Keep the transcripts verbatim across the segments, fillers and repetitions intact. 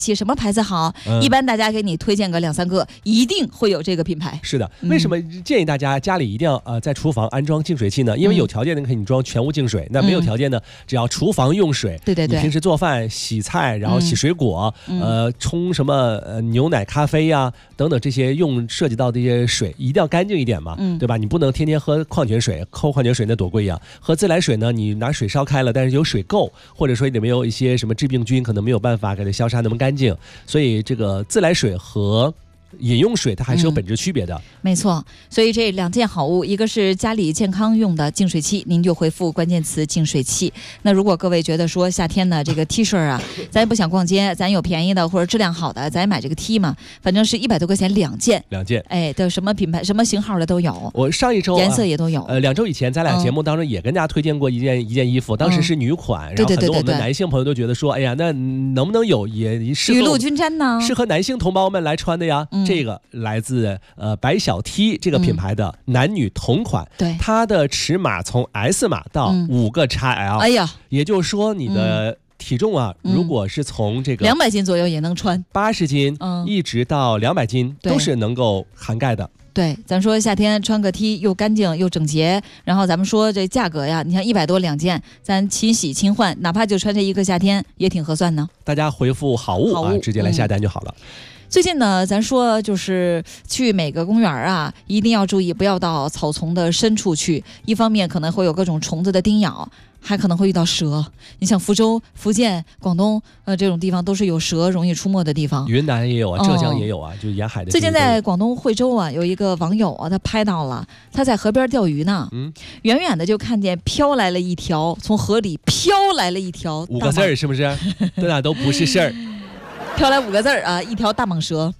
起什么牌子好、嗯？一般大家给你推荐个两三个，一定会有这个品牌。 是的，为什么建议大家家里一定要呃在厨房安装净水器呢？因为有条件的可以装全屋净水，嗯、那没有条件呢，只要厨房用水， 对对对， 你平时做饭、洗菜，然后洗水果， 嗯、 呃，冲什么呃牛奶、咖啡呀、啊、等等这些用涉及到这些水，一定要干净一点嘛，嗯、对吧？你不能天天喝矿泉水，喝矿泉水那多贵呀！喝自来水呢，你拿水烧开了，但是有水垢，或者说里面有一些什么致病菌，可能没有办法给它消杀那么干净，所以这个自来水和饮用水它还是有本质区别的、嗯、 没错，所以这两件好物，一个是家里健康用的净水器，您就回复关键词净水器。那如果各位觉得说夏天的这个 T 恤啊，咱也不想逛街，咱有便宜的或者质量好的，咱也买这个 T 嘛，反正是一百多块钱两件， 两件， 哎，的什么品牌什么型号的都有。 我上一周、啊、 颜色也都有。 呃，两周以前咱俩节目当中也跟大家推荐过一件、嗯、一件衣服，当时是女款，嗯、然后很多我们的男性朋友都觉得说，哎呀，那能不能有也适合雨露均沾呢？ 适合男性同胞们来穿的呀？嗯、这个来自呃白小 T 这个品牌的男女同款， 对、嗯， 它的尺码从 S 码到五个 X L，、嗯、 哎呀， 也就是说你的体重啊，嗯、如果是从这个两百斤左右也能穿， 八十斤、 嗯、 一直到两百斤都是能够涵盖的。 对，咱说夏天穿个 T 又干净又整洁，然后咱们说这价格呀，你看一百多两件，咱勤洗勤换，哪怕就穿这一个夏天也挺合算呢。 大家回复好物啊，直接来下单就好了。嗯， 最近呢，咱说就是去每个公园啊，一定要注意不要到草丛的深处去，一方面可能会有各种虫子的叮咬，还可能会遇到蛇。你像福州、福建、广东呃这种地方都是有蛇容易出没的地方， 云南也有啊，浙江也有啊，哦、就是沿海的。 最近在广东惠州啊，有一个网友啊，他拍到了他在河边钓鱼呢，嗯，远远的就看见飘来了一条，从河里飘来了一条， 五个字儿是不是？这哪都不是事儿。 飘来五个字儿啊，一条大蟒蛇，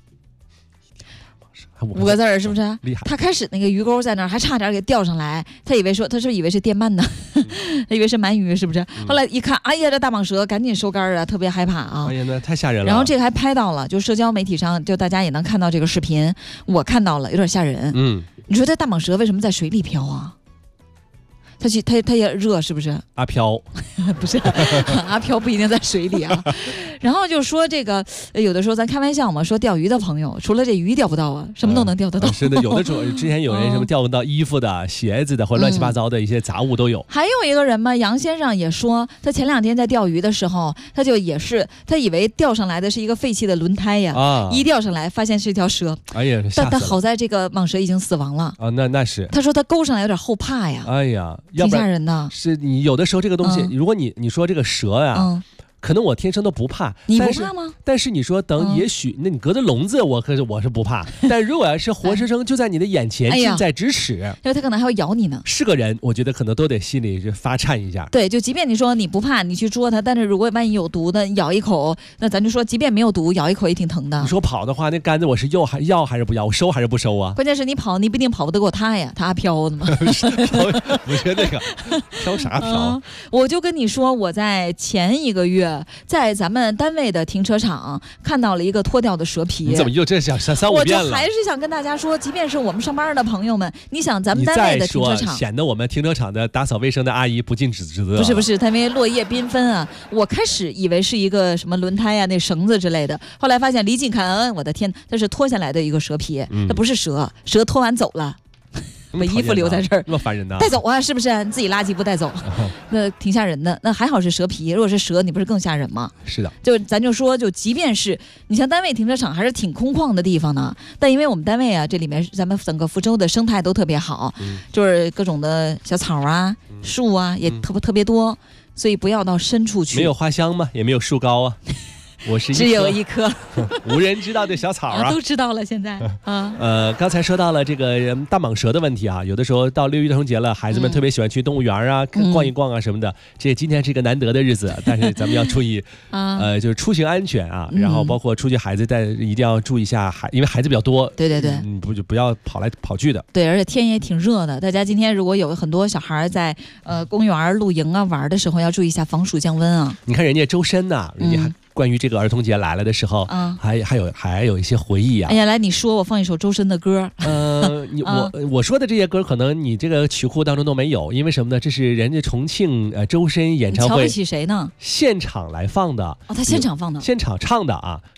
五个字儿是不是？ 厉害！ 他开始那个鱼钩在那儿，还差点给钓上来，他以为说他是以为是电鳗呢，嗯、他以为是鳗鱼是不是？嗯、后来一看，哎呀，这大蟒蛇赶紧收竿啊，特别害怕啊！ 哎呀，那太吓人了。 然后这个还拍到了，就社交媒体上，就大家也能看到这个视频，我看到了，有点吓人。嗯，你说这大蟒蛇为什么在水里飘啊？它去，它它也热，是不是？ 阿飘不是阿飘不一定在水里啊。然后就说这个，有的时候咱开玩笑嘛，说钓鱼的朋友，除了这鱼钓不到啊，什么都能钓得到。 嗯、是的，有的时候之前有人什么钓不到衣服的、鞋子的，或者乱七八糟的一些杂物都有。 嗯、还有一个人嘛，杨先生也说，他前两天在钓鱼的时候，他就也是，他以为钓上来的是一个废弃的轮胎呀，啊、一钓上来发现是一条蛇。 哎呀， 但但好在这个蟒蛇已经死亡了啊，那那是。 他说他勾上来有点后怕呀。 哎呀。 挺吓人的， 是你有的时候这个东西，嗯、如果你你说这个蛇呀、嗯，可能我天生都不怕， 你不怕吗？ 但是你说等也许，嗯、那你隔着笼子，我可是我是不怕，但如果要是活生生就在你的眼前， 哎、 近在咫尺， 因为它可能还会咬你呢。 是个人，我觉得可能都得心里就发颤一下。 对，就即便你说你不怕，你去捉它，但是如果万一有毒的，咬一口，那咱就说，即便没有毒，咬一口也挺疼的。 你说跑的话，那杆子我是要还要还是不要？我收还是不收啊？ 关键是你跑，你不一定跑不得过它呀，它飘的嘛。 不是那个飘啥飘、 嗯？我就跟你说，我在前一个月在咱们单位的停车场看到了一个脱掉的蛇皮。 你怎么又这想三三五遍了？ 我就还是想跟大家说，即便是我们上班的朋友们，你想咱们单位的停车场， 显得我们停车场的打扫卫生的阿姨不尽职责。 不是不是，他因为落叶缤纷啊，我开始以为是一个什么轮胎啊、那绳子之类的，后来发现离近看，嗯，我的天，它是脱下来的一个蛇皮，嗯、它不是蛇，蛇脱完走了。把衣服留在这儿， 那么烦人呢？ 带走啊，是不是？你自己垃圾不带走，那挺吓人的。那还好是蛇皮，如果是蛇，你不是更吓人吗？ 是的， 就咱就说，就即便是你像单位停车场，还是挺空旷的地方呢。但因为我们单位啊，这里面咱们整个福州的生态都特别好，嗯、就是各种的小草啊、嗯、树啊，也特别特别多，所以不要到深处去。 没有花香吗？也没有树高啊。我是一只有一棵无人知道的小草啊， 都知道了现在啊。 呃，刚才说到了这个大蟒蛇的问题啊，有的时候到六一儿童节了，孩子们特别喜欢去动物园啊、嗯、逛一逛啊什么的。这今天是一个难得的日子，但是咱们要注意啊，呃，就是出行安全啊，然后包括出去孩子带一定要注意一下孩，因为孩子比较多。 对对对， 嗯，不就不要跑来跑去的。 对，而且天也挺热的，大家今天如果有很多小孩在呃公园露营啊玩的时候，要注意一下防暑降温啊。 你看人家周深呐、啊，人家还。关于这个儿童节来了的时候，嗯、还还有还有一些回忆啊。 哎呀，来你说，我放一首周深的歌。 呃，你我、嗯、我说的这些歌，可能你这个曲库当中都没有，因为什么呢？这是人家重庆呃周深演唱会， 瞧不起谁呢？ 现场来放的。 哦，他现场放的， 现场唱的啊。